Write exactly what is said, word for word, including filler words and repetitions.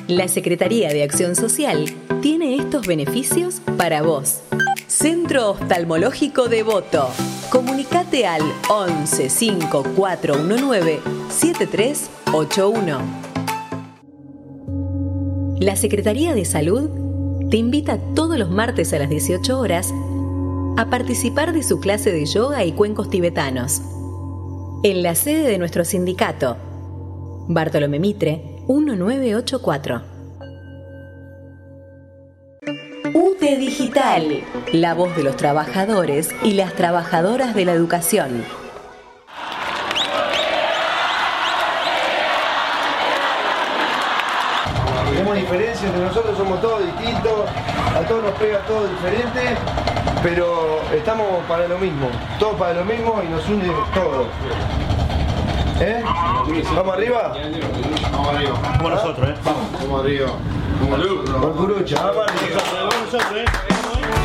La Secretaría de Acción Social tiene estos beneficios para vos. Centro Oftalmológico Devoto. Comunicate al once cinco cuatro uno nueve siete tres ocho uno. La Secretaría de Salud te invita todos los martes a las dieciocho horas a participar de su clase de yoga y cuencos tibetanos en la sede de nuestro sindicato, Bartolomé Mitre, mil novecientos ochenta y cuatro. U T E Digital, la voz de los trabajadores y las trabajadoras de la educación. Tenemos diferencias entre nosotros, somos todos distintos, a todos nos pega todo diferente, pero estamos para lo mismo, todos para lo mismo y nos une todo. ¿Eh? ¿Vamos arriba? Vamos arriba. Como nosotros, ¿eh? Vamos. Vamos arriba. Vamos arriba. Por Curucha, vamos arriba. Vamos nosotros, ¿eh?